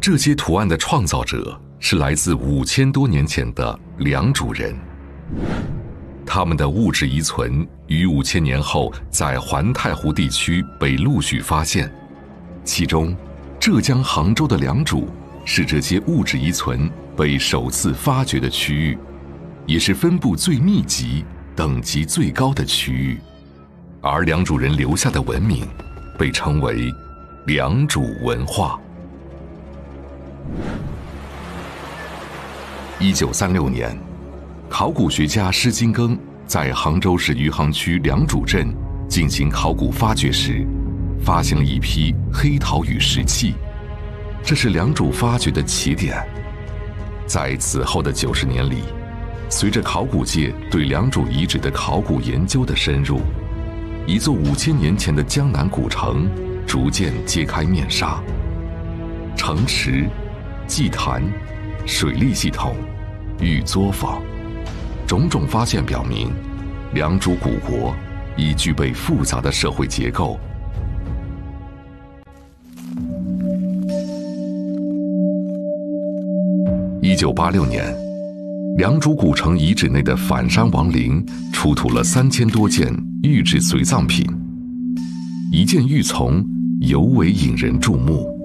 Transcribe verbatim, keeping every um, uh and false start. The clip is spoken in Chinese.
这些图案的创造者是来自五千多年前的良渚人，他们的物质遗存于五千年后在环太湖地区被陆续发现，其中浙江杭州的良渚是这些物质遗存被首次发掘的区域，也是分布最密集、等级最高的区域，而良渚人留下的文明被称为良渚文化。一九三六年，考古学家施金庚在杭州市余杭区良渚镇进行考古发掘时，发现了一批黑陶与石器，这是良渚发掘的起点。在此后的九十年里，随着考古界对良渚遗址的考古研究的深入，一座五千年前的江南古城逐渐揭开面纱。城池、祭坛、水利系统、玉作坊，种种发现表明，良渚古国已具备复杂的社会结构。一九八六年，良渚古城遗址内的反山王陵出土了三千多件玉制随葬品，一件玉琮尤为引人注目。